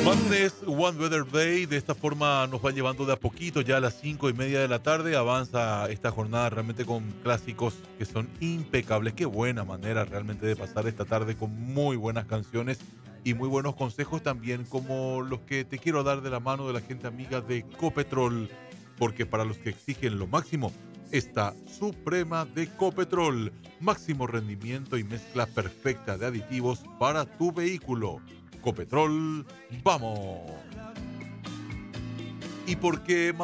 Madness One Better Day. De esta forma nos va llevando de a poquito. Ya a las 5:30 de la tarde avanza esta jornada realmente con clásicos que son impecables. Qué buena manera realmente de pasar esta tarde con muy buenas canciones y muy buenos consejos también, como los que te quiero dar de la mano de la gente amiga de Copetrol, porque para los que exigen lo máximo está Suprema de Copetrol. Máximo rendimiento y mezcla perfecta de aditivos para tu vehículo. Copetrol, vamos. ¿Y por qué